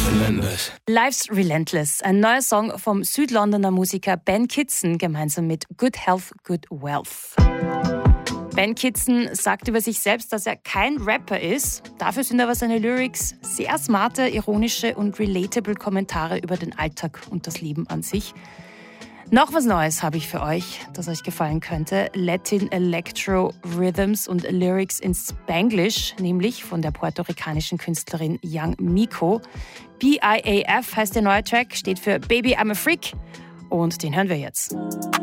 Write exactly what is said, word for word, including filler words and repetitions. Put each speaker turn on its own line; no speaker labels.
relentless.
Life's Relentless, ein neuer Song vom Südlondoner Musiker Ben Kitson gemeinsam mit Good Health, Good Wealth. Ben Kitson sagt über sich selbst, dass er kein Rapper ist. Dafür sind aber seine Lyrics sehr smarte, ironische und relatable Kommentare über den Alltag und das Leben an sich. Noch was Neues habe ich für euch, das euch gefallen könnte. Latin Electro Rhythms und Lyrics in Spanglish, nämlich von der puerto-ricanischen Künstlerin Young Miko. B I A F heißt der neue Track, steht für Baby I'm a Freak und den hören wir jetzt.